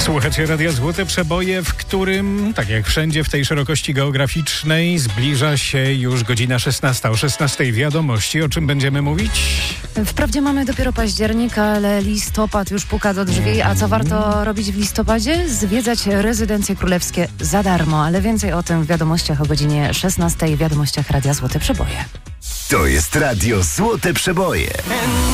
Słuchacie Radia Złote Przeboje, w którym, tak jak wszędzie w tej szerokości geograficznej, zbliża się już godzina 16. O 16 wiadomości. O czym będziemy mówić? Wprawdzie mamy dopiero październik, ale listopad już puka do drzwi. A co warto robić w listopadzie? Zwiedzać rezydencje królewskie za darmo. Ale więcej o tym w wiadomościach o godzinie 16. W wiadomościach Radia Złote Przeboje. To jest Radio Złote Przeboje.